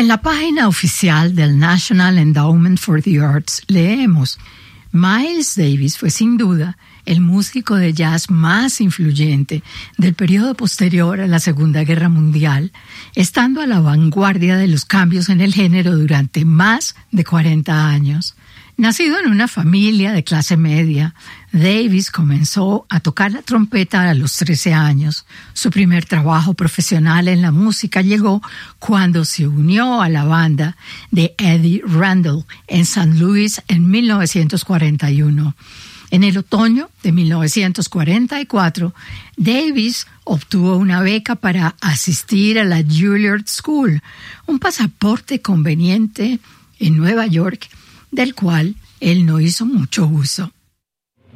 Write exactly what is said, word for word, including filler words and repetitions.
En la página oficial del National Endowment for the Arts leemos: Miles Davis fue sin duda el músico de jazz más influyente del periodo posterior a la Segunda Guerra Mundial, estando a la vanguardia de los cambios en el género durante más de cuarenta años. Nacido en una familia de clase media, Davis comenzó a tocar la trompeta a los trece años. Su primer trabajo profesional en la música llegó cuando se unió a la banda de Eddie Randall en San Luis en mil novecientos cuarenta y uno. En el otoño de mil novecientos cuarenta y cuatro, Davis obtuvo una beca para asistir a la Juilliard School, un pasaporte conveniente en Nueva York, del cual él no hizo mucho uso.